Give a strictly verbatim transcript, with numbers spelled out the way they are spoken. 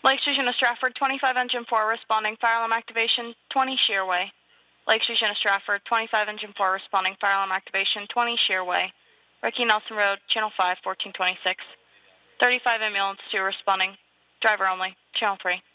Lake Station to Stratford, twenty-five engine four responding, fire alarm activation, twenty Shearway. Lake Station to Stratford, twenty-five engine four responding, fire alarm activation, twenty Shearway. Ricky Nelson Road, Channel five, fourteen twenty-six. thirty-five ambulance two responding, driver only, Channel three.